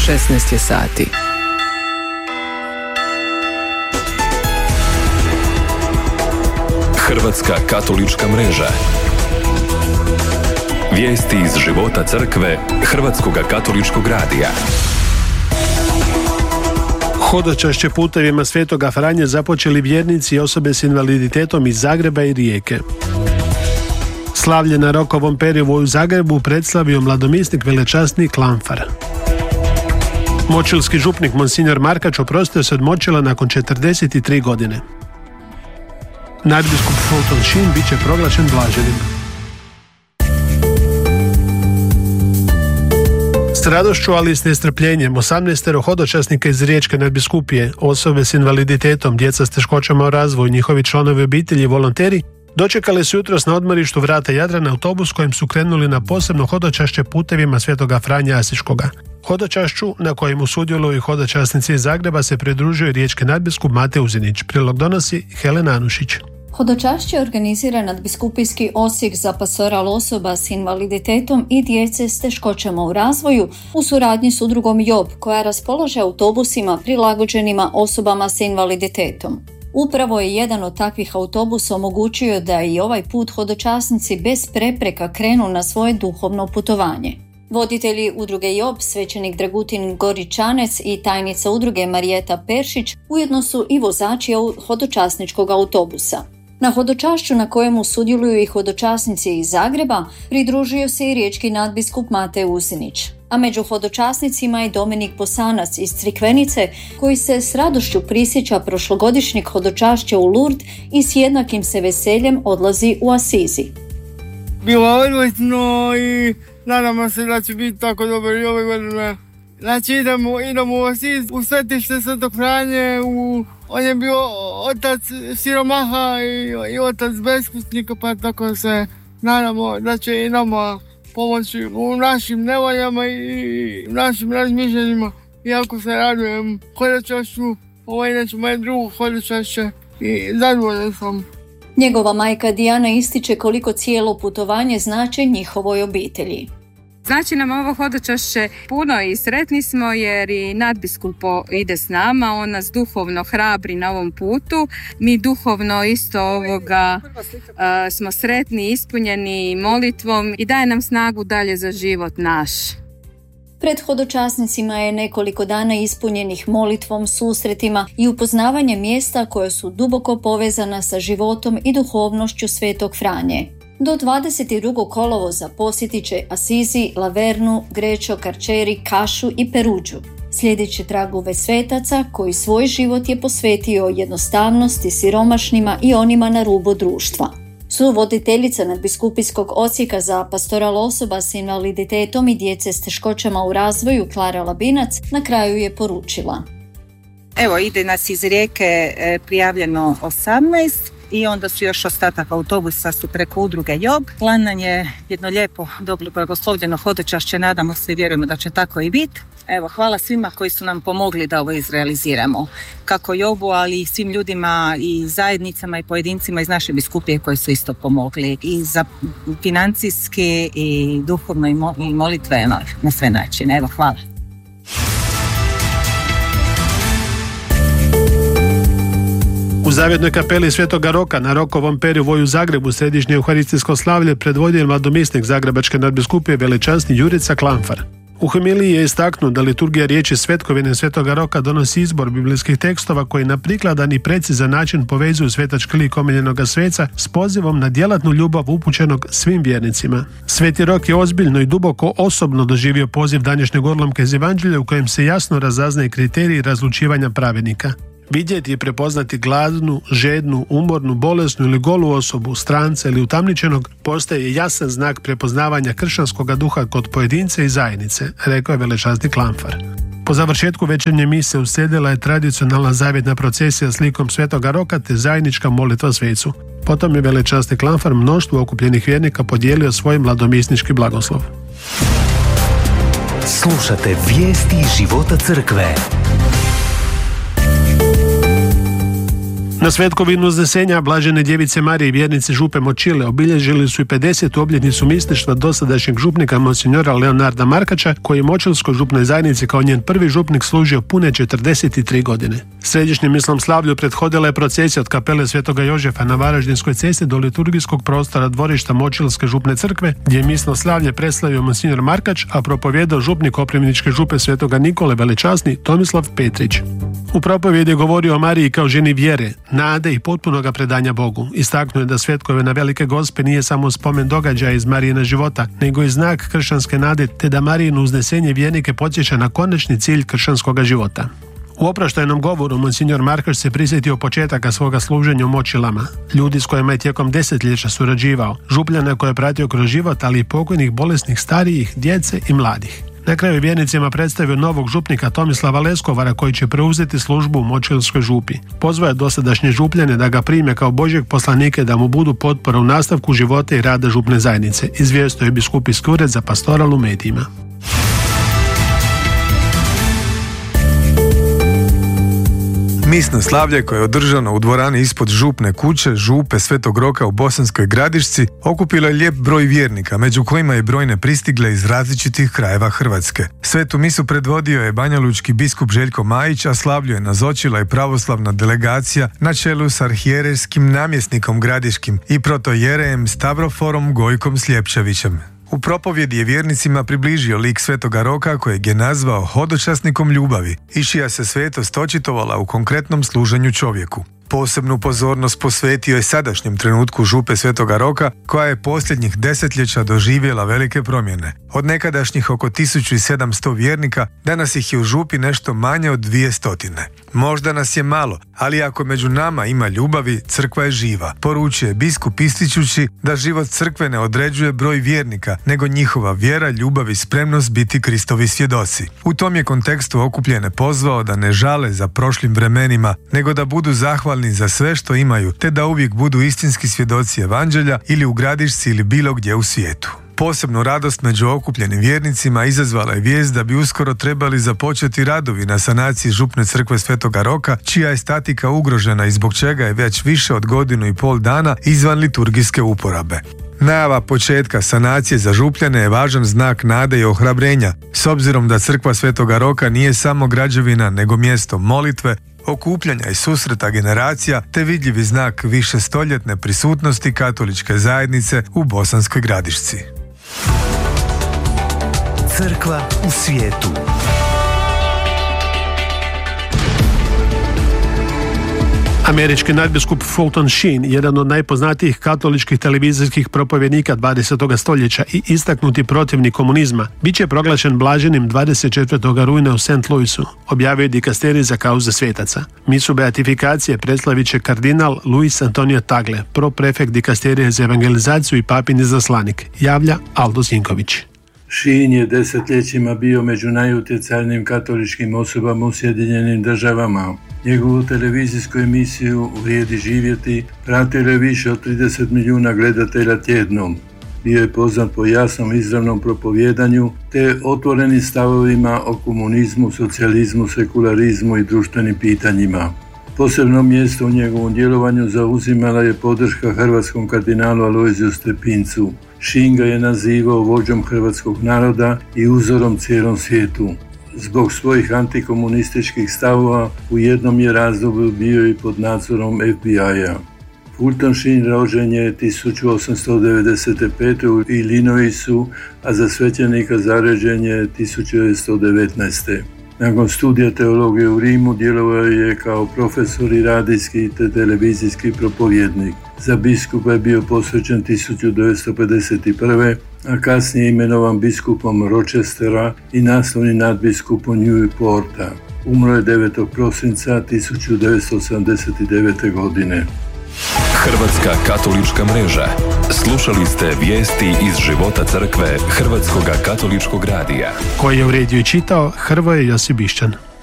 16 je sati. Hrvatska katolička mreža. Vijesti iz života crkve Hrvatskog katoličkog radija. Hodočašće putevima Svetoga Franje započeli vjernici i osobe s invaliditetom iz Zagreba i Rijeke. Slavlje na Rokovom periodu u Zagrebu predstavio mladomisnik velečasni Klanfar. Močilski župnik Monsignor Markač oprostio se od močila nakon 43 godine. Nadbiskup Fulton Sheen bit će proglašen blaženim. S radošću, ali i s nestrpljenjem, 18 hodočasnika iz Riječke nadbiskupije, osobe s invaliditetom, djeca s teškoćama u razvoju, njihovi članovi obitelji i volonteri dočekali su jutros na odmorištu vrata Jadrana autobus kojim su krenuli na posebno hodočašće putevima Svetoga Franje Asiškoga. Hodočašću, na kojemu sudjeluju hodočasnici iz Zagreba, se pridružuje riječki nadbiskup Mate Uzinić. Prilog donosi Helena Anušić. Hodočašće organizira nadbiskupijski odsjek za pastoral osoba s invaliditetom i djece s teškoćama u razvoju u suradnji s udrugom JOB, koja raspolaže autobusima prilagođenima osobama s invaliditetom. Upravo je jedan od takvih autobusa omogućio da i ovaj put hodočasnici bez prepreka krenu na svoje duhovno putovanje. Voditelji udruge JOB, svećenik Dragutin Goričanec i tajnica udruge Marijeta Peršić ujedno su i vozači hodočasničkog autobusa. Na hodočašću, na kojemu sudjeluju i hodočasnici iz Zagreba, pridružio se i riječki nadbiskup Mate Uzinić. A među hodočasnicima je Dominik Bosanac iz Crikvenice, koji se s radošću prisjeća prošlogodišnjeg hodočašća u Lourdes i s jednakim se veseljem odlazi u Asizi. Bilo je odlično i nadamo se da će biti tako dobro i ove godine. Znači idemo u Asiz, u svetište Svetog Franje, on je bio otac siromaha i otac beskućnika, pa tako se nadamo da će i nama pomoći u našim nevoljama i u našim razmišljanjima. Iako se radujem hodočašću, ovo je inače moje drugo hodočašće i zadovoljan sam. Njegova majka Dijana ističe koliko cijelo putovanje znači njihovoj obitelji. Znači nam ovo hodočašće puno i sretni smo jer i nadbiskup ide s nama, on nas duhovno hrabri na ovom putu. Mi duhovno isto smo sretni, ispunjeni molitvom i daje nam snagu dalje za život naš. Pred hodočasnicima je nekoliko dana ispunjenih molitvom, susretima i upoznavanjem mjesta koja su duboko povezana sa životom i duhovnošću Svetog Franje. Do 22. kolovoza posjetit će Asizi, Lavernu, Grečo, Karčeri, Kašu i Peruđu. Slijedit će tragove svetaca koji svoj život je posvetio jednostavnosti, siromašnima i onima na rubu društva. Suvoditeljica nadbiskupijskog odsjeka za pastoral osoba s invaliditetom i djece s teškoćama u razvoju Klara Labinac na kraju je poručila. Evo, ide nas iz Rijeke prijavljeno 18 i onda su još ostatak autobusa su preko udruge JOB. Plan nam je jedno lijepo, dobro blagoslovljeno hodočašće, nadamo se i vjerujemo da će tako i biti. Evo, hvala svima koji su nam pomogli da ovo izrealiziramo. Kako JOB-u, ali i svim ljudima i zajednicama i pojedincima iz naše biskupije koji su isto pomogli. I za financijski i duhovno i molitveno na sve načine. Evo, hvala. U zavjetnoj kapeli Svetoga Roka na Rokovom periodu u Zagrebu središnje euharistijsko slavlje predvodio je mladomisnik Zagrebačke nadbiskupije velečasni Jurica Klanfar. U homiliji je istaknuo da liturgija riječi svetkovine Svetoga Roka donosi izbor biblijskih tekstova koji na prikladan i precizan način povezuju svetački lik omiljenoga sveca s pozivom na djelatnu ljubav upućenog svim vjernicima. Sveti Rok je ozbiljno i duboko osobno doživio poziv današnjeg odlomka iz Evanđelja u kojem se jasno razaznaje kriteriji razlučivanja pravednika. Vidjeti i prepoznati gladnu, žednu, umornu, bolesnu ili golu osobu, stranca ili utamničenog postaje jasan znak prepoznavanja kršćanskog duha kod pojedinca i zajednice, rekao je velečasni Klanfar. Po završetku večernje mise uslijedila je tradicionalna zavjetna procesija s likom Svetoga Roka te zajednička molitva svecu. Potom je velečasni Klanfar mnoštvu okupljenih vjernika podijelio svoj mladomisnički blagoslov. Slušate vijesti života crkve. Na svetkovinu uznesenja Blažene djevice Marije vjernici župe Močile obilježili su i 50. obljetnicu mistištva dosadašnjeg župnika monsinjora Leonarda Markača, koji je Močilskoj župnoj zajednici kao njen prvi župnik služio pune 43 godine. Središnjem islam slavlju prethodila je procesija od kapele Svetoga Jožefa na Varaždinskoj cesti do liturgijskog prostora dvorišta Močilske župne crkve, gdje je misno slavlje predstavio monsinjor Markač, a propovijedao župnik Koprivničke župe Svetoga Nikole Velečasni Tomislav Petrić. U propovjedi je govorio o Mariji kao ženi vjere, nade i potpunoga predanja Bogu. Istaknuo je da svetkovina Velike Gospe nije samo spomen događaja iz Marijina života, nego i znak kršćanske nade, te da Marijino uznesenje vjernike podsjeća na konačni cilj kršćanskoga života. U oproštajnom govoru monsinjor Markač se prisjetio početaka svoga služenja u Močilama, ljudi s kojima je tijekom desetljeća surađivao, župljana koje je pratio kroz život, ali i pokojnih, bolesnih, starijih, djece i mladih. Na kraju vjernicima predstavio novog župnika Tomislava Leskovara, koji će preuzeti službu u Močilskoj župi. Pozvao je dosadašnje župljane da ga prime kao Božjeg poslanika i da mu budu potpora u nastavku života i rada župne zajednice, izvijestio je biskupijski ured za pastoral u medijima. Misno slavlje koje je održano u dvorani ispod župne kuće župe Svetog Roka u Bosanskoj Gradišci okupilo je lijep broj vjernika, među kojima je brojne pristigle iz različitih krajeva Hrvatske. Svetu misu predvodio je banjalučki biskup Željko Majić, a slavlju je nazočila i pravoslavna delegacija na čelu s arhijerejskim namjesnikom gradiškim i protojerejem Stavroforom Gojkom Sljepčevićem. U propovjedi je vjernicima približio lik Svetoga Roka, kojeg je nazvao hodočasnikom ljubavi i čija se svetost očitovala u konkretnom služenju čovjeku. Posebnu pozornost posvetio je sadašnjem trenutku župe Svetoga Roka, koja je posljednjih desetljeća doživjela velike promjene. Od nekadašnjih oko 1700 vjernika, danas ih je u župi nešto manje od 200. Možda nas je malo, ali ako među nama ima ljubavi, crkva je živa, poručuje biskup ističući da život crkve ne određuje broj vjernika, nego njihova vjera, ljubav i spremnost biti Kristovi svjedoci. U tom je kontekstu okupljene pozvao da ne žale za prošlim vremenima, nego da budu zahvalni za sve što imaju, te da uvijek budu istinski svjedoci evanđelja ili u Gradišci ili bilo gdje u svijetu. Posebnu radost među okupljenim vjernicima izazvala je vijest da bi uskoro trebali započeti radovi na sanaciji župne crkve Svetoga Roka, čija je statika ugrožena i zbog čega je već više od 1,5 dana izvan liturgijske uporabe. Najava početka sanacije za župljane je važan znak nade i ohrabrenja, s obzirom da crkva Svetoga Roka nije samo građevina, nego mjesto molitve, okupljanja i susreta generacija, te vidljivi znak višestoljetne prisutnosti katoličke zajednice u Bosanskoj Gradišci. Crkva u svijetu. Američki nadbiskup Fulton Sheen, jedan od najpoznatijih katoličkih televizijskih propovjednika 20. stoljeća i istaknuti protivnik komunizma, bit će proglašen blaženim 24. rujna u St. Louisu, objavio je dikasterij za kauze svetaca. Misu beatifikacije predstavit će kardinal Luis Antonio Tagle, proprefekt dikasterije za evangelizaciju i papin izaslanik, javlja Aldo Zinković. Sheen je desetljećima bio među najutjecajnijim katoličkim osobama u Sjedinjenim Državama. Njegovu televizijsku emisiju Vrijedi živjeti pratilo je više od 30 milijuna gledatelja tjednom. Bio je poznat po jasnom izravnom propovijedanju te otvorenim stavovima o komunizmu, socijalizmu, sekularizmu i društvenim pitanjima. Posebno mjesto u njegovom djelovanju zauzimala je podrška hrvatskom kardinalu Alojziju Stepincu. Sheen ga je nazivao vođom hrvatskog naroda i uzorom cijelom svijetu. Zbog svojih antikomunističkih stavova u jednom je razdoblju bio i pod nadzorom FBI-a. Fulton Sheen rođen je 1895. u Illinoisu, a za svećenika zaređen je 1919. Nakon studija teologije u Rimu djelovao je kao profesor i radijski te televizijski propovjednik. Za biskupa je bio posvećen 1951. a kasnije imenovan biskupom Rochestera i naslovni nadbiskupom Newporta. Umro je 9. prosinca 1979. godine. Hrvatska katolička mreža. Slušali ste vijesti iz života crkve Hrvatskoga katoličkog radija. Koji je uredio i čitao Hrvoje Josibišćan.